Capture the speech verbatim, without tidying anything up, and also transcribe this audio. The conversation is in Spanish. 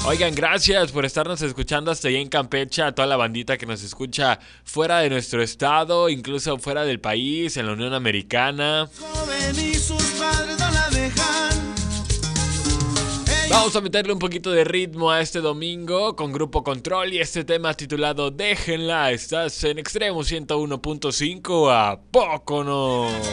Oigan, gracias por estarnos escuchando hasta allá en Campeche, a toda la bandita que nos escucha fuera de nuestro estado, incluso fuera del país, en la Unión Americana. Joven y sus padres no la dejan. Vamos a meterle un poquito de ritmo a este domingo con Grupo Control y este tema titulado Déjenla. Estás en Extremo ciento uno punto cinco, ¿a poco no?